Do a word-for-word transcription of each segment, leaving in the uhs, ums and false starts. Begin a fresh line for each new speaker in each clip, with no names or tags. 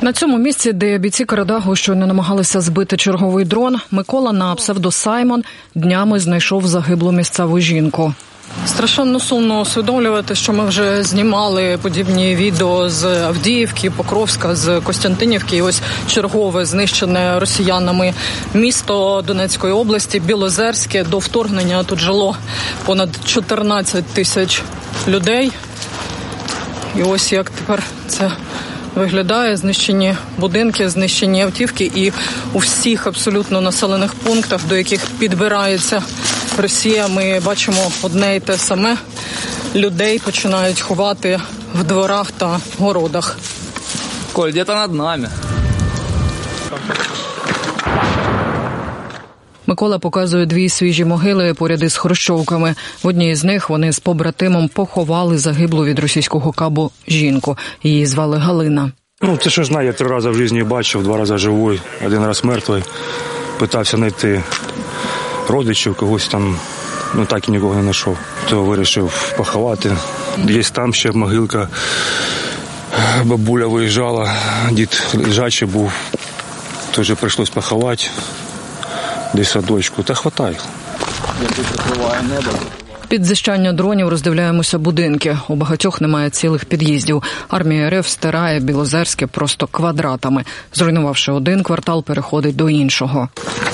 На цьому місці, де бійці Карадагу щойно намагалися збити черговий дрон, Микола на псевдо Саймон днями знайшов загиблу місцеву жінку. Страшенно сумно усвідомлювати, що ми вже знімали подібні відео з Авдіївки, Покровська, з Костянтинівки. І ось чергове знищене росіянами місто Донецької області, Білозерське. До вторгнення тут жило понад чотирнадцять тисяч людей. І ось як тепер це виглядає: знищені будинки, знищені автівки, і у всіх абсолютно населених пунктах, до яких підбирається Росія, ми бачимо одне й те саме. Людей починають ховати в дворах та городах.
Коль, где-то над нами.
Микола показує дві свіжі могили поряд із хрущовками. В одній з них вони з побратимом поховали загиблу від російського кабу жінку. Її звали Галина.
Ну, це що знаю, я три рази в житті бачив, два рази живий, один раз мертвий. Питався знайти родичів, когось там, ну так і нікого не знайшов. То вирішив поховати. Є там ще могилка, бабуля виїжджала, дід лежачий був, теж прийшлось поховати. Десь садочку, та хватає.
Під зищання дронів роздивляємося будинки. У багатьох немає цілих під'їздів. Армія РФ стирає Білозерське просто квадратами. Зруйнувавши один квартал, переходить до іншого.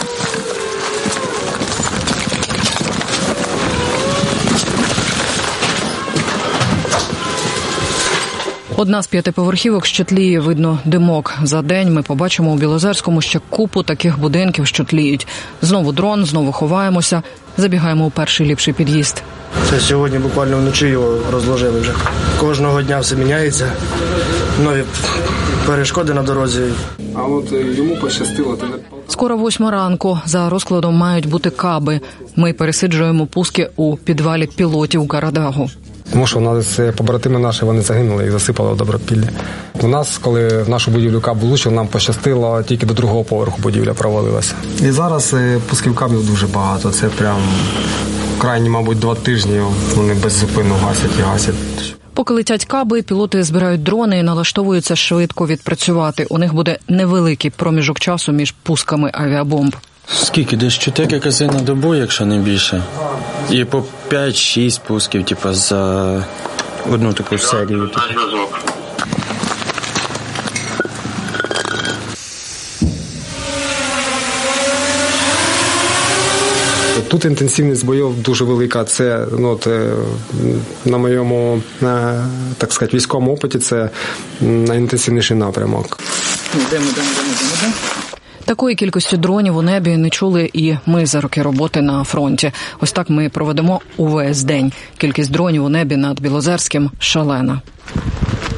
Одна з п'ятиповерхівок ще тліє, видно димок. За день ми побачимо у Білозерському ще купу таких будинків, що тліють. Знову дрон, знову ховаємося, забігаємо у перший ліпший під'їзд.
Це сьогодні буквально вночі його розложили вже. Кожного дня все міняється, нові перешкоди на дорозі.
А от йому пощастило.
Скоро восьма ранку. За розкладом мають бути каби. Ми пересиджуємо пуски у підвалі пілотів Карадагу.
Тому що у нас побратими наші, вони загинули і засипали Добропілля. У нас, коли в нашу будівлю каб влучив, нам пощастило, тільки до другого поверху будівля провалилася. І зараз пусків кабів дуже багато. Це прям крайні, мабуть, два тижні вони беззупинно гасять і гасять.
Поки летять каби, пілоти збирають дрони і налаштовуються швидко відпрацювати. У них буде невеликий проміжок часу між пусками авіабомб.
Скільки? Десь чотири рази на добу, якщо не більше. І по п'ять-шість пусків, типу, за одну таку серію.
Тут інтенсивність бойов дуже велика. Це, ну, от, на моєму, так сказати, військовому опиті, це найінтенсивніший напрямок.
Йдемо, йдемо, йдемо, йдемо. Такої кількості дронів у небі не чули і ми за роки роботи на фронті. Ось так ми проведемо увесь день. Кількість дронів у небі над Білозерським шалена.